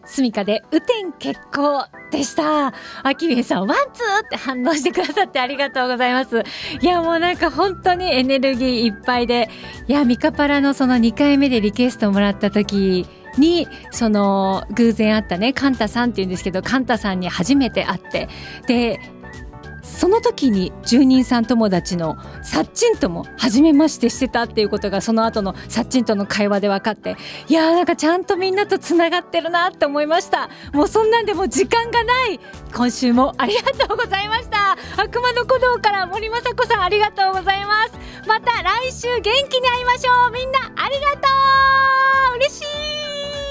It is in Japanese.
スミカで雨天決行でした。あきみえさん、ワンツーって反応してくださってありがとうございます。いや、もうなんか本当にエネルギーいっぱいで、いや、ミカパラのその2回目でリクエストをもらった時に、その偶然会ったね、カンタさんって言うんですけど、カンタさんに初めて会って、で、その時に住人さん友達のサッチンとも初めましてしてたっていうことがその後のサッチンとの会話で分かって、いやーなんかちゃんとみんなとつながってるなって思いました。もうそんなんでもう時間がない。今週もありがとうございました。悪魔の鼓動から森雅子さんありがとうございます。また来週元気に会いましょう。みんなありがとう。嬉しい。